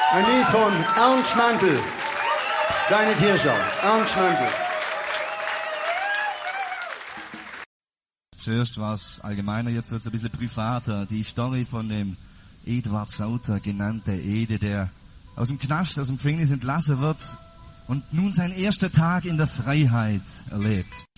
Ein Lied von Ernst Mantel. Kleine Tierschau. Ernst Mantel. Zuerst war es allgemeiner, jetzt wird es ein bisschen privater. Die Story von dem Eduard Sauter, genannte Ede, der aus dem Knast, aus dem Gefängnis entlassen wird und nun sein erster Tag in der Freiheit erlebt.